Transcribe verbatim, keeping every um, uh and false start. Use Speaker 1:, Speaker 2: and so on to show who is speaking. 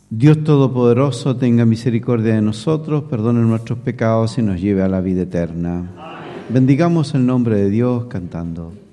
Speaker 1: Dios Todopoderoso, tenga misericordia de nosotros, perdone nuestros pecados y nos lleve a la vida eterna. Amén. Bendigamos el nombre de Dios cantando.